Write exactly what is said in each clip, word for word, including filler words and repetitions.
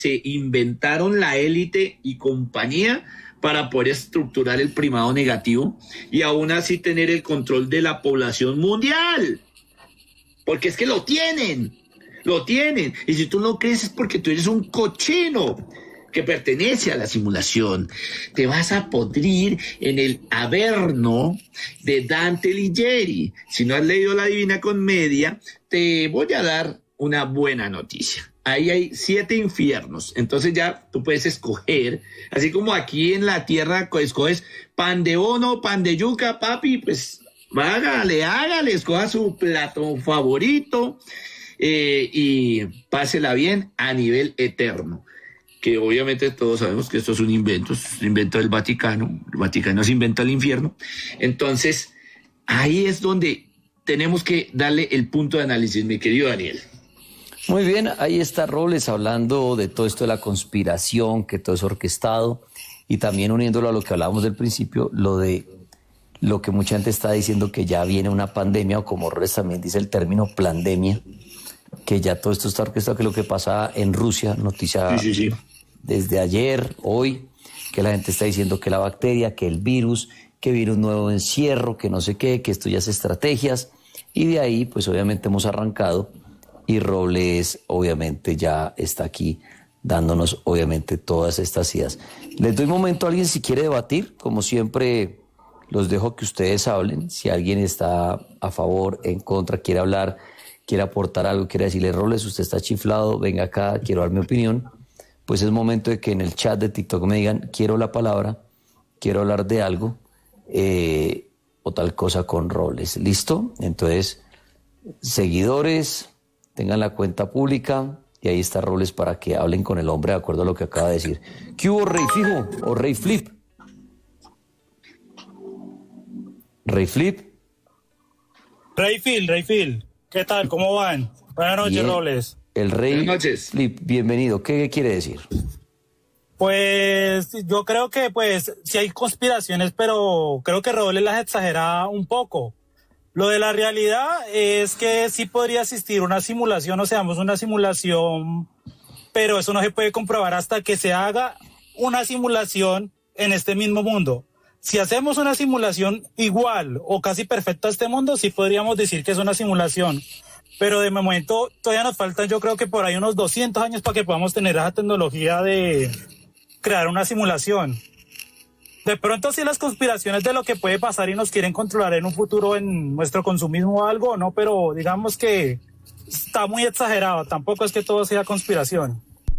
se inventaron la élite y compañía para poder estructurar el primado negativo y aún así tener el control de la población mundial. Porque es que lo tienen, lo tienen. Y si tú no crees es porque tú eres un cochino que pertenece a la simulación. Te vas a podrir en el Averno de Dante Alighieri. Si no has leído la Divina Comedia, te voy a dar una buena noticia. Ahí hay siete infiernos, entonces ya tú puedes escoger, así como aquí en la tierra escoges pan de bono, pan de yuca, papi, pues hágale, hágale, escoja su plato favorito eh, y pásela bien a nivel eterno. Que obviamente todos sabemos que esto es un invento, es un invento del Vaticano, el Vaticano se inventa el infierno. Entonces, ahí es donde tenemos que darle el punto de análisis, mi querido Daniel. Muy bien, ahí está Robles hablando de todo esto de la conspiración, que todo es orquestado, y también uniéndolo a lo que hablábamos del principio, lo de lo que mucha gente está diciendo que ya viene una pandemia, o como Robles también dice el término pandemia, que ya todo esto está orquestado, que es lo que pasa en Rusia, noticia sí, sí, sí. desde ayer, hoy, que la gente está diciendo que la bacteria, que el virus, que virus nuevo encierro, que no sé qué, que esto ya es estrategias, y de ahí pues obviamente hemos arrancado, y Robles obviamente ya está aquí dándonos obviamente todas estas ideas. Les doy un momento a alguien si quiere debatir, como siempre los dejo que ustedes hablen, si alguien está a favor, en contra, quiere hablar, quiere aportar algo, quiere decirle, Robles, usted está chiflado, venga acá, quiero dar mi opinión, pues es momento de que en el chat de TikTok me digan, quiero la palabra, quiero hablar de algo, eh, o tal cosa con Robles, ¿listo? Entonces, seguidores, tengan la cuenta pública, y ahí está Robles para que hablen con el hombre de acuerdo a lo que acaba de decir. ¿Qué hubo, Rey Fijo o Rey Flip? Rey Flip. Rey Phil, Rey Phil, ¿qué tal? ¿Cómo van? Buenas noches, Bien. Robles. El Rey Buenas noches. Flip, bienvenido. ¿Qué, qué quiere decir? Pues yo creo que pues sí hay conspiraciones, pero creo que Robles las exagera un poco. Lo de la realidad es que sí podría existir una simulación, o seamos una simulación, pero eso no se puede comprobar hasta que se haga una simulación en este mismo mundo. Si hacemos una simulación igual o casi perfecta a este mundo, sí podríamos decir que es una simulación. Pero de momento todavía nos faltan, yo creo que por ahí unos doscientos años para que podamos tener esa tecnología de crear una simulación. De pronto sí las conspiraciones de lo que puede pasar y nos quieren controlar en un futuro en nuestro consumismo o algo, ¿no? Pero digamos que está muy exagerado, tampoco es que todo sea conspiración.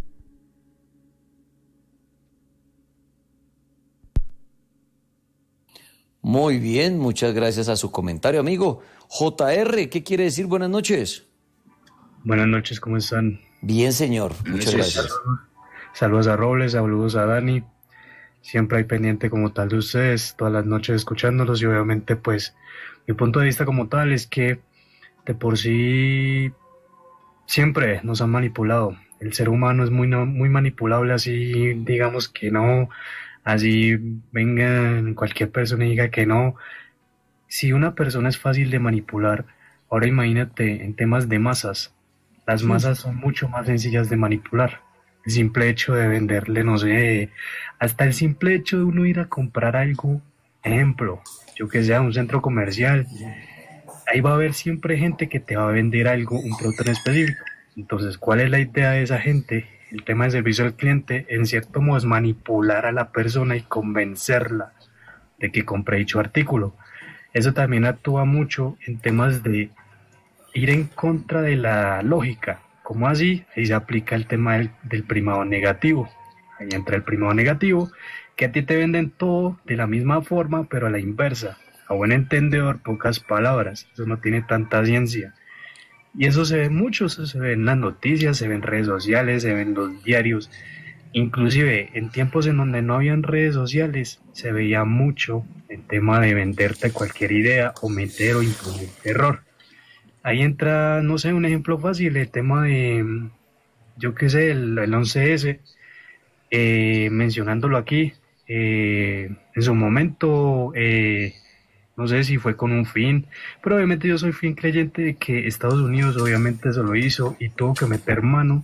Muy bien, muchas gracias a su comentario, amigo. J R, ¿qué quiere decir? Buenas noches. Buenas noches, ¿cómo están? Bien, señor, muchas gracias. Saludos a Robles, saludos a Dani. Siempre hay pendiente como tal de ustedes, todas las noches escuchándolos, y obviamente pues mi punto de vista como tal es que de por sí siempre nos han manipulado. El ser humano es muy, muy manipulable, así digamos que no, así venga cualquier persona y diga que no. Si una persona es fácil de manipular, ahora imagínate en temas de masas. Las masas son mucho más sencillas de manipular. El simple hecho de venderle, no sé, hasta el simple hecho de uno ir a comprar algo, ejemplo, yo que sea un centro comercial, ahí va a haber siempre gente que te va a vender algo, un producto en específico. Entonces, ¿cuál es la idea de esa gente? El tema de servicio al cliente, en cierto modo, es manipular a la persona y convencerla de que compre dicho artículo. Eso también actúa mucho en temas de ir en contra de la lógica. ¿Cómo así? Ahí se aplica el tema del, del primado negativo. Ahí entra el primado negativo, que a ti te venden todo de la misma forma, pero a la inversa. A buen entendedor, pocas palabras. Eso no tiene tanta ciencia. Y eso se ve mucho, eso se ve en las noticias, se ve en redes sociales, se ve en los diarios. Inclusive en tiempos en donde no habían redes sociales, se veía mucho el tema de venderte cualquier idea o meter o imponer terror. Ahí entra, no sé, un ejemplo fácil, el tema de, yo qué sé, el, el once ese, eh, mencionándolo aquí, eh, en su momento, eh, no sé si fue con un fin, pero obviamente yo soy fiel creyente de que Estados Unidos obviamente se lo hizo y tuvo que meter mano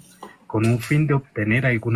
con un fin de obtener alguna